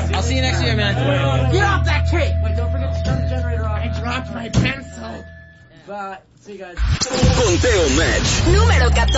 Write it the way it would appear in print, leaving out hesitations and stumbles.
I'll see you next year, man. Get off that cake! Wait, don't forget to turn the generator off. I dropped my pencil. Bye. See you guys. Conteo Match. Número 14.